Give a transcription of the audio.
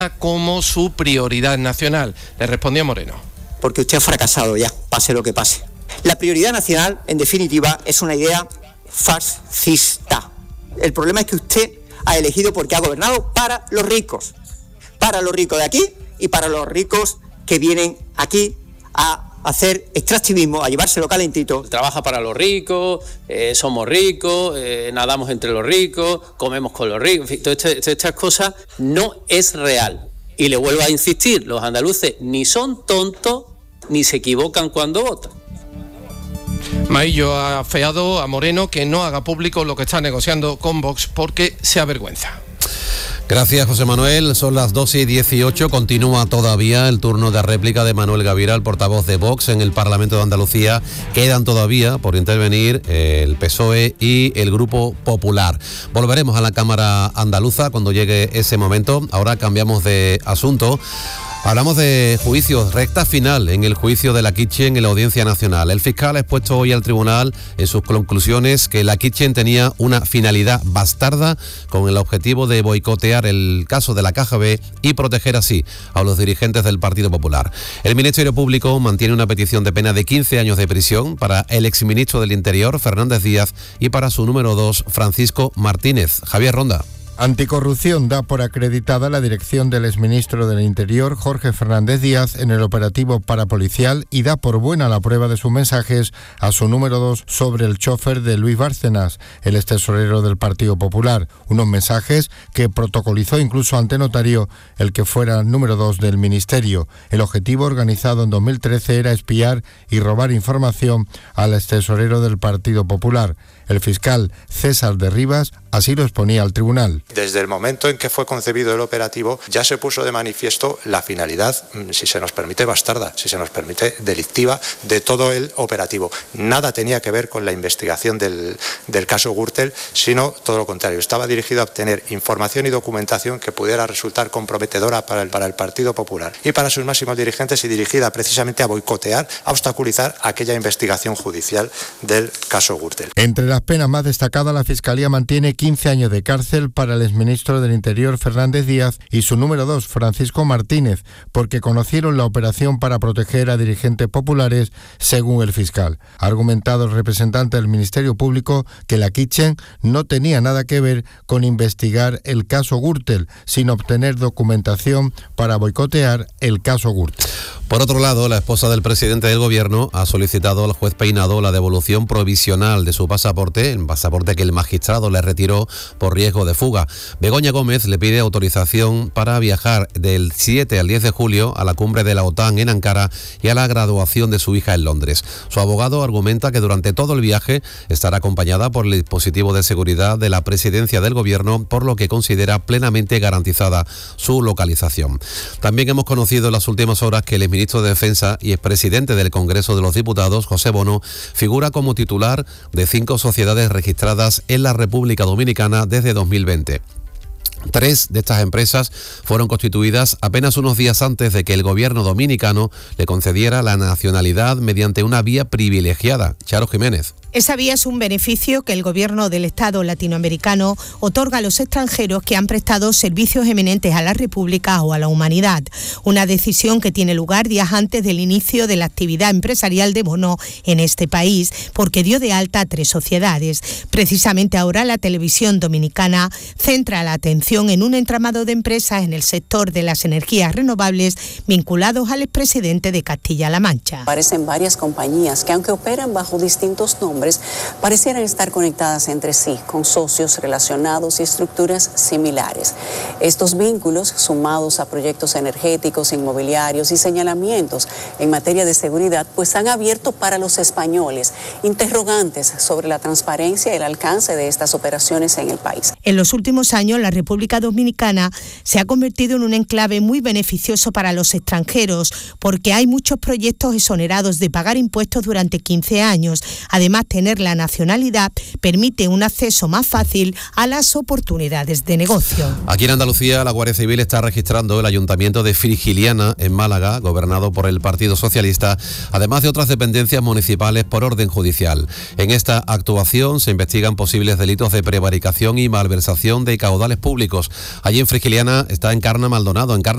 como su prioridad nacional. Le respondió Moreno. Porque usted ha fracasado ya, pase lo que pase. La prioridad nacional, en definitiva, es una idea fascista. El problema es que usted ha elegido porque ha gobernado para los ricos de aquí y para los ricos que vienen aquí a hacer extractivismo, a llevárselo calentito. Trabaja para los ricos, somos ricos, nadamos entre los ricos, comemos con los ricos, en fin, todas estas cosas no es real. Y le vuelvo a insistir, los andaluces ni son tontos ni se equivocan cuando votan. Maillo ha afeado a Moreno que no haga público lo que está negociando con Vox porque se avergüenza. Gracias, José Manuel. Son las 2:18. Continúa todavía el turno de réplica de Manuel Gavira, el portavoz de Vox en el Parlamento de Andalucía. Quedan todavía por intervenir el PSOE y el Grupo Popular. Volveremos a la Cámara Andaluza cuando llegue ese momento. Ahora cambiamos de asunto. Hablamos de juicios, recta final en el juicio de la Kitchen en la Audiencia Nacional. El fiscal ha expuesto hoy al tribunal en sus conclusiones que la Kitchen tenía una finalidad bastarda con el objetivo de boicotear el caso de la Caja B y proteger así a los dirigentes del Partido Popular. El Ministerio Público mantiene una petición de pena de 15 años de prisión para el exministro del Interior, Fernández Díaz, y para su número 2, Francisco Martínez. Javier Ronda. Anticorrupción da por acreditada la dirección del exministro del Interior, Jorge Fernández Díaz, en el operativo parapolicial y da por buena la prueba de sus mensajes a su número 2 sobre el chofer de Luis Bárcenas, el extesorero del Partido Popular. Unos mensajes que protocolizó incluso ante notario el que fuera número 2 del Ministerio. El objetivo organizado en 2013 era espiar y robar información al extesorero del Partido Popular. El fiscal César de Rivas así lo exponía al tribunal. Desde el momento en que fue concebido el operativo ya se puso de manifiesto la finalidad, si se nos permite bastarda, si se nos permite delictiva, de todo el operativo. Nada tenía que ver con la investigación del caso Gürtel, sino todo lo contrario. Estaba dirigido a obtener información y documentación que pudiera resultar comprometedora para el Partido Popular y para sus máximos dirigentes y dirigida precisamente a boicotear, a obstaculizar aquella investigación judicial del caso Gürtel. Entre las penas más destacadas, la Fiscalía mantiene 15 años de cárcel para el exministro del Interior, Fernández Díaz, y su número 2, Francisco Martínez, porque conocieron la operación para proteger a dirigentes populares, según el fiscal. Ha argumentado el representante del Ministerio Público que la Kitchen no tenía nada que ver con investigar el caso Gürtel, sino obtener documentación para boicotear el caso Gürtel. Por otro lado, la esposa del presidente del Gobierno ha solicitado al juez Peinado la devolución provisional de su pasaporte, el pasaporte que el magistrado le retiró por riesgo de fuga. Begoña Gómez le pide autorización para viajar del 7 al 10 de julio a la cumbre de la OTAN en Ankara y a la graduación de su hija en Londres. Su abogado argumenta que durante todo el viaje estará acompañada por el dispositivo de seguridad de la presidencia del Gobierno, por lo que considera plenamente garantizada su localización. También hemos conocido en las últimas horas que el exministro de Defensa y expresidente del Congreso de los Diputados, José Bono, figura como titular de 5 sociedades registradas en la República Dominicana desde 2020. 3 de estas empresas fueron constituidas apenas unos días antes de que el gobierno dominicano le concediera la nacionalidad mediante una vía privilegiada. Charo Jiménez. Esa vía es un beneficio que el gobierno del Estado latinoamericano otorga a los extranjeros que han prestado servicios eminentes a la República o a la humanidad. Una decisión que tiene lugar días antes del inicio de la actividad empresarial de Bono en este país, porque dio de alta a 3 sociedades. Precisamente ahora la televisión dominicana centra la atención en un entramado de empresas en el sector de las energías renovables vinculados al expresidente de Castilla-La Mancha. Aparecen varias compañías que, aunque operan bajo distintos nombres, parecieran estar conectadas entre sí, con socios relacionados y estructuras similares. Estos vínculos, sumados a proyectos energéticos, inmobiliarios y señalamientos en materia de seguridad, pues han abierto para los españoles interrogantes sobre la transparencia y el alcance de estas operaciones en el país. En los últimos años, la República Dominicana se ha convertido en un enclave muy beneficioso para los extranjeros, porque hay muchos proyectos exonerados de pagar impuestos durante 15 años. Además, tener la nacionalidad permite un acceso más fácil a las oportunidades de negocio. Aquí en Andalucía, la Guardia Civil está registrando el ayuntamiento de Frigiliana, en Málaga, gobernado por el Partido Socialista, además de otras dependencias municipales por orden judicial. En esta actuación se investigan posibles delitos de prevaricación y malversación de caudales públicos. Allí en Frigiliana está Encarna Maldonado. Encarna.